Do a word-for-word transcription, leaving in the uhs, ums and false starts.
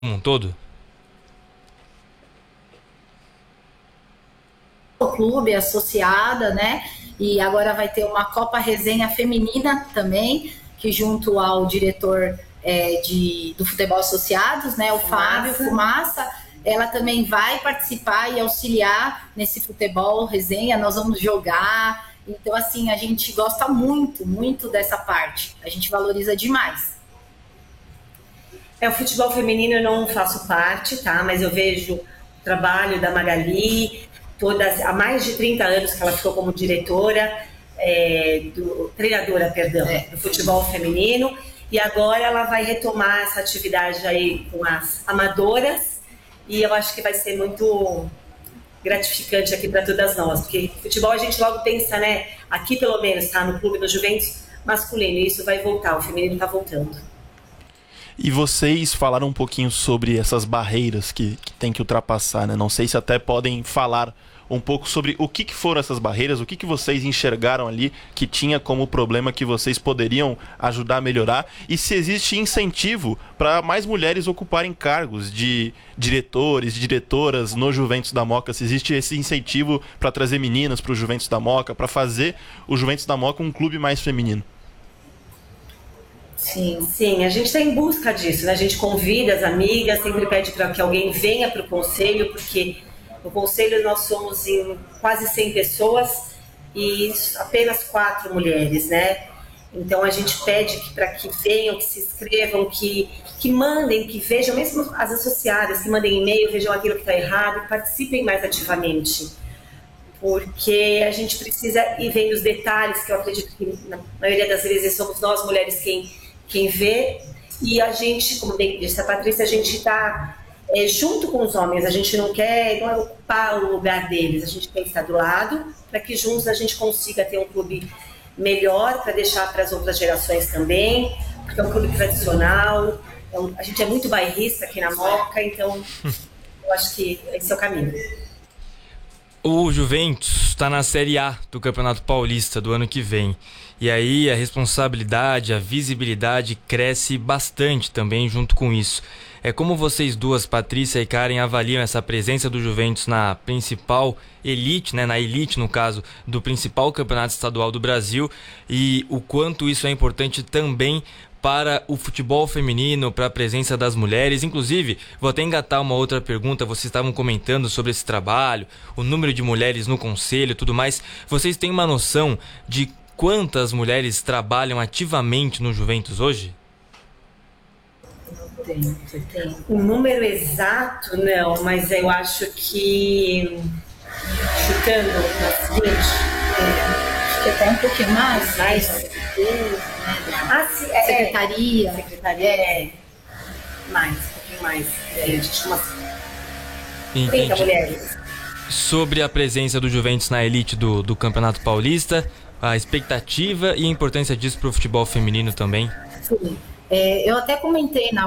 como um todo? O clube associada, né? E agora vai ter uma Copa Resenha Feminina também, que junto ao diretor é, de, do Futebol Associados, né? O Fábio Fumaça, ela também vai participar e auxiliar nesse futebol resenha. Nós vamos jogar. Então, assim, a gente gosta muito, muito dessa parte. A gente valoriza demais. É, o futebol feminino eu não faço parte, tá? Mas eu vejo o trabalho da Magali, todas, há mais de trinta anos que ela ficou como diretora, é, do, treinadora, perdão, é. do futebol feminino, e agora ela vai retomar essa atividade aí com as amadoras, e eu acho que vai ser muito gratificante aqui para todas nós, porque futebol a gente logo pensa, né, aqui pelo menos, tá, no clube, no Juventus masculino, e isso vai voltar, o feminino tá voltando. E vocês falaram um pouquinho sobre essas barreiras que, que tem que ultrapassar, né? Não sei se até podem falar um pouco sobre o que, que foram essas barreiras, o que, que vocês enxergaram ali que tinha como problema que vocês poderiam ajudar a melhorar, e se existe incentivo para mais mulheres ocuparem cargos de diretores, diretoras no Juventus da Moca, se existe esse incentivo para trazer meninas para o Juventus da Moca, para fazer o Juventus da Moca um clube mais feminino. Sim, sim, a gente está em busca disso, né? A gente convida as amigas, sempre pede para que alguém venha para o conselho, porque no conselho nós somos em quase cem pessoas e apenas quatro mulheres, né? Então a gente pede para que venham, que se inscrevam, que, que mandem, que vejam, mesmo as associadas, que mandem e-mail, vejam aquilo que está errado, que participem mais ativamente. Porque a gente precisa ir vendo os detalhes, que eu acredito que na maioria das vezes somos nós mulheres quem quem vê, e a gente, como bem disse a Patrícia, a gente está é, junto com os homens, a gente não quer não é ocupar o lugar deles, a gente quer estar do lado, para que juntos a gente consiga ter um clube melhor, para deixar para as outras gerações também, porque é um clube tradicional, é um, a gente é muito bairrista aqui na Moca, então eu acho que esse é o caminho. O Juventus está na Série A do Campeonato Paulista do ano que vem. E aí a responsabilidade, a visibilidade cresce bastante também junto com isso. É como vocês duas, Patrícia e Karen, avaliam essa presença do Juventus na principal elite, né, na elite no caso, do principal campeonato estadual do Brasil, e o quanto isso é importante também para o futebol feminino, para a presença das mulheres. Inclusive, vou até engatar uma outra pergunta, vocês estavam comentando sobre esse trabalho, o número de mulheres no conselho e tudo mais. Vocês têm uma noção de quantas mulheres trabalham ativamente no Juventus hoje? Não tenho, você tem? O número exato, não, mas eu acho que, chutando na seguinte, Acho que até um pouquinho mais. mais... Ah, sim, é, secretaria. Secretaria, é. Mais, um pouquinho mais. É, a gente chama trinta mulheres. Sobre a presença do Juventus na elite do, do Campeonato Paulista, a expectativa e a importância disso para o futebol feminino também. Sim. É, eu até comentei na